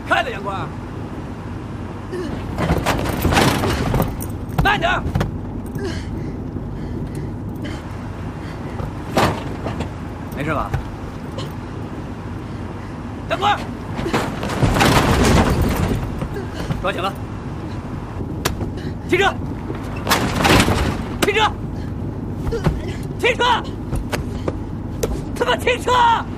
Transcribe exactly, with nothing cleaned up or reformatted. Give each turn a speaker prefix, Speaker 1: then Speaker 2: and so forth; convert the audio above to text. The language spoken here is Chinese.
Speaker 1: 开了，杨官。慢点。没事吧？杨官，抓紧了。停车！停车！停车！他妈停车！